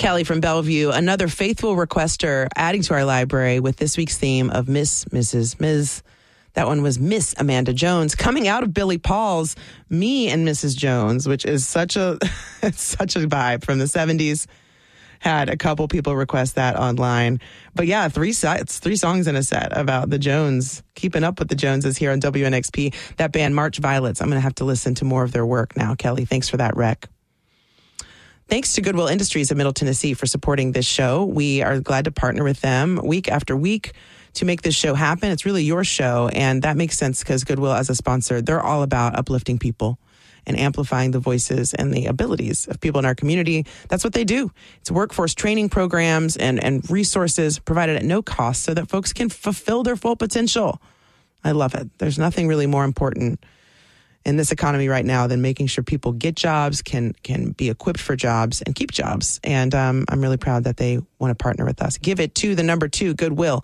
Kelly from Bellevue, another faithful requester adding to our library with this week's theme of Miss, Mrs., Ms. That one was Miss Amanda Jones, coming out of Billy Paul's Me and Mrs. Jones, which is such a such a vibe from the 70s. Had a couple people request that online. But yeah, three songs in a set about the Jones, keeping up with the Joneses here on WNXP. That band, March Violets. I'm going to have to listen to more of their work now. Kelly, thanks for that rec. Thanks to Goodwill Industries of Middle Tennessee for supporting this show. We are glad to partner with them week after week to make this show happen. It's really your show, and that makes sense because Goodwill, as a sponsor, they're all about uplifting people and amplifying the voices and the abilities of people in our community. That's what they do. It's workforce training programs and resources provided at no cost so that folks can fulfill their full potential. I love it. There's nothing really more important in this economy right now than making sure people get jobs, can be equipped for jobs, and keep jobs. And I'm really proud that they want to partner with us. Give it to the number 2, Goodwill.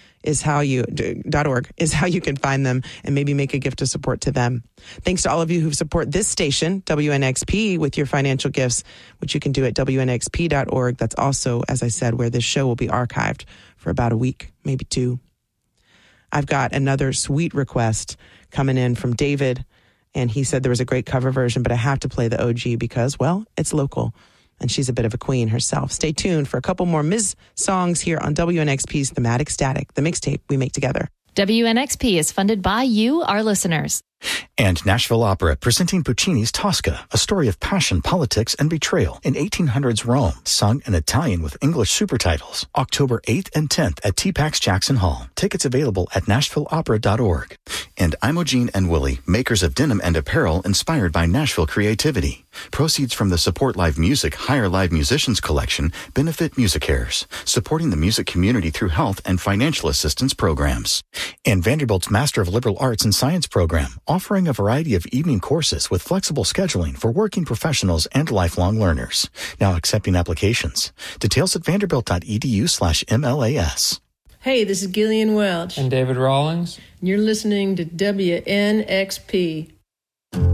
.org is how you can find them and maybe make a gift of support to them. Thanks to all of you who support this station, WNXP, with your financial gifts, which you can do at WNXP.org. That's also, as I said, where this show will be archived for about a week, maybe 2. I've got another sweet request coming in from David, and he said there was a great cover version, but I have to play the OG because, well, it's local. And she's a bit of a queen herself. Stay tuned for a couple more Ms. songs here on WNXP's Thematic Static, the mixtape we make together. WNXP is funded by you, our listeners. And Nashville Opera presenting Puccini's Tosca, a story of passion, politics, and betrayal in 1800s Rome, sung in Italian with English supertitles. October 8th and 10th at TPAX Jackson Hall. Tickets available at NashvilleOpera.org. And Imogene and Willie, makers of denim and apparel inspired by Nashville creativity. Proceeds from the Support Live Music Hire Live Musicians collection benefit MusiCares, supporting the music community through health and financial assistance programs. And Vanderbilt's Master of Liberal Arts and Science program, offering a variety of evening courses with flexible scheduling for working professionals and lifelong learners. Now accepting applications. Details at vanderbilt.edu/MLAS. Hey, this is Gillian Welch. And David Rawlings. You're listening to WNXP.